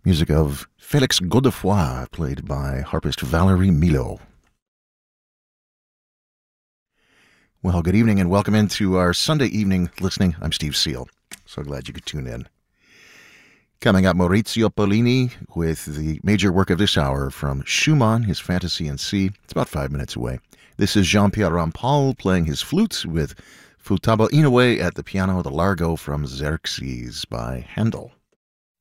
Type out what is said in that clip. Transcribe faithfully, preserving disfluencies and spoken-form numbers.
Music of Félix Godefroy, played by harpist Valerie Milo. Well, good evening and welcome into our Sunday evening listening. I'm Steve Seal. So glad you could tune in. Coming up, Maurizio Pollini with the major work of this hour from Schumann, his Fantasy in C. It's about five minutes away. This is Jean-Pierre Rampal playing his flute with Futaba Inoue at the piano, the Largo from Xerxes by Handel.